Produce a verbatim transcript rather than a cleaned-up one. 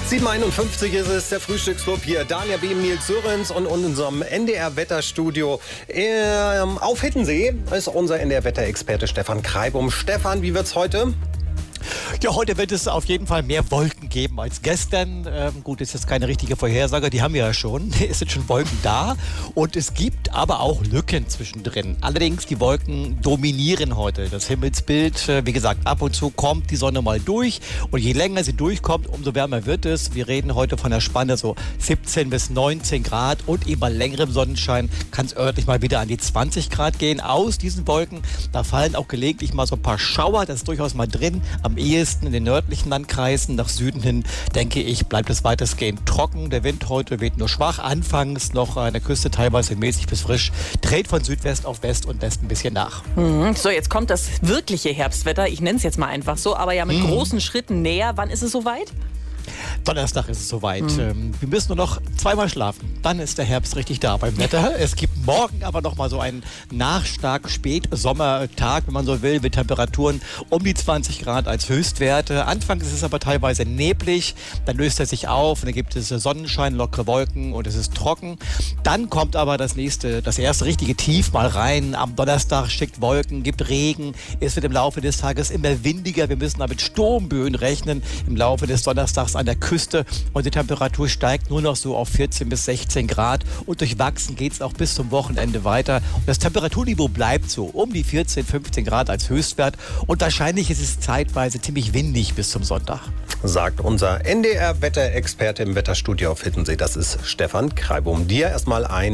sieben Uhr einundfünfzig ist es, der Frühstücksclub hier. Daniel Behm, Nils Sörens und in unserem N D R-Wetterstudio ähm, auf Hittensee ist unser N D R-Wetterexperte Stefan Kreibum. Stefan, wie wird's heute? Ja, heute wird es auf jeden Fall mehr Wolken geben als gestern. Ähm, gut, ist jetzt keine richtige Vorhersage, die haben wir ja schon. Es sind schon Wolken da und es gibt aber auch Lücken zwischendrin. Allerdings, die Wolken dominieren heute das Himmelsbild. Äh, wie gesagt, ab und zu kommt die Sonne mal durch und je länger sie durchkommt, umso wärmer wird es. Wir reden heute von der Spanne so siebzehn bis neunzehn Grad und eben bei längerem Sonnenschein kann es örtlich mal wieder an die zwanzig Grad gehen. Aus diesen Wolken, da fallen auch gelegentlich mal so ein paar Schauer, das ist durchaus mal drin. Am ehesten in den nördlichen Landkreisen. Nach Süden hin, denke ich, bleibt es weitestgehend trocken. Der Wind heute weht nur schwach. Anfangs noch an der Küste teilweise mäßig bis frisch. Dreht von Südwest auf West und lässt ein bisschen nach. Mhm. So, jetzt kommt das wirkliche Herbstwetter. Ich nenne es jetzt mal einfach so, aber ja mit mhm. großen Schritten näher. Wann ist es soweit? Donnerstag ist es soweit. Mhm. Ähm, wir müssen nur noch zweimal schlafen. Dann ist der Herbst richtig da beim Wetter. Es gibt morgen aber noch mal so einen nachstark Spätsommertag, wenn man so will, mit Temperaturen um die zwanzig Grad als Höchstwerte. Anfangs ist es aber teilweise neblig. Dann löst er sich auf und dann gibt es Sonnenschein, lockere Wolken und es ist trocken. Dann kommt aber das nächste, das erste richtige Tief mal rein. Am Donnerstag schickt Wolken, gibt Regen. Es wird im Laufe des Tages immer windiger. Wir müssen damit Sturmböen rechnen im Laufe des Donnerstags an der Küste und die Temperatur steigt nur noch so auf vierzehn bis sechzehn Grad und durchwachsen geht es auch bis zum Wochenende weiter. Und das Temperaturniveau bleibt so um die vierzehn, fünfzehn Grad als Höchstwert und wahrscheinlich ist es zeitweise ziemlich windig bis zum Sonntag. Sagt unser N D R-Wetterexperte im Wetterstudio auf Hittensee. Das ist Stefan Kreibum. Dir erstmal ein